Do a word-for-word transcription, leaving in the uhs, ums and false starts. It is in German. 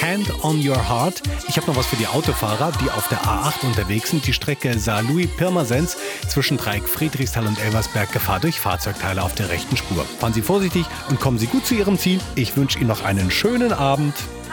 Hand on Your Heart. Ich habe noch was für die Autofahrer, die auf der A acht unterwegs sind. Die Strecke Saarlouis-Pirmasens zwischen Dreieck Friedrichsthal und Elversberg, Gefahr durch Fahrzeugteile auf der rechten Spur. Fahren Sie vorsichtig und kommen Sie gut zu Ihrem Ziel. Ich wünsche Ihnen noch einen schönen Abend.